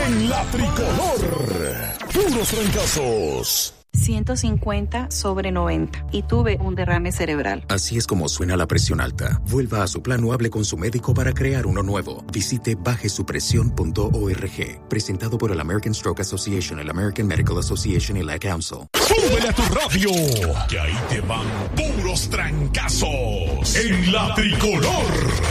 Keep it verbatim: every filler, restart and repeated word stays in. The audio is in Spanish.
En la tricolor. Puros trancazos. ciento cincuenta sobre noventa y tuve un derrame cerebral. Así es como suena la presión alta. Vuelva a su plan o hable con su médico para crear uno nuevo. Visite baje su presión punto org. Presentado por el American Stroke Association, el American Medical Association y la Council. ¡Súbele a tu radio! Que ahí te van puros trancazos. En la tricolor.